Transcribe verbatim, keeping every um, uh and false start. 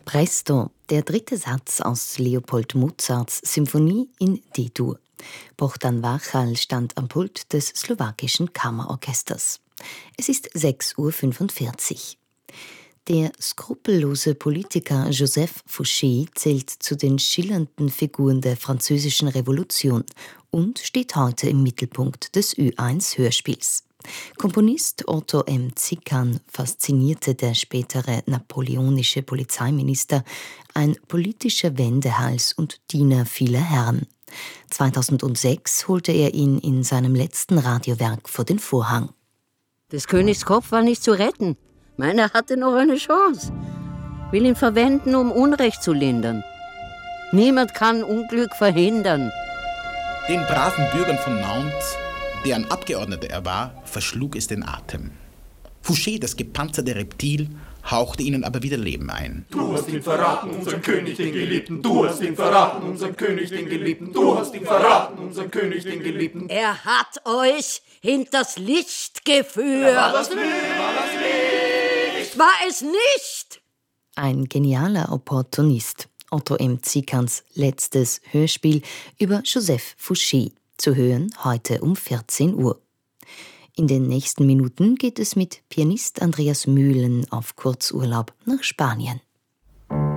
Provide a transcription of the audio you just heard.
Presto, der dritte Satz aus Leopold Mozarts Symphonie in D-Dur. Bohdan Váchal stand am Pult des slowakischen Kammerorchesters. Es ist sechs Uhr fünfundvierzig. Der skrupellose Politiker Joseph Fouché zählt zu den schillernden Figuren der französischen Revolution und steht heute im Mittelpunkt des Ü eins Hörspiels. Komponist Otto M. Zikan faszinierte der spätere napoleonische Polizeiminister, ein politischer Wendehals und Diener vieler Herren. zweitausendsechs holte er ihn in seinem letzten Radiowerk vor den Vorhang. Des Königs Kopf war nicht zu retten. Meiner hatte noch eine Chance. Will ihn verwenden, um Unrecht zu lindern. Niemand kann Unglück verhindern. Den braven Bürgern von Nantes, deren Abgeordneter er war, verschlug es den Atem. Fouché, das gepanzerte Reptil, hauchte ihnen aber wieder Leben ein. Du hast ihn verraten, unseren König, den Geliebten. Du hast ihn verraten, unseren König, den Geliebten. Du hast ihn verraten, unseren König, den Geliebten. Er hat euch hinters Licht geführt. War das Licht? War das Licht? War es nicht? Ein genialer Opportunist. Otto M. Zikans letztes Hörspiel über Joseph Fouché. Zu hören heute um vierzehn Uhr. In den nächsten Minuten geht es mit Pianist Andreas Mühlen auf Kurzurlaub nach Spanien.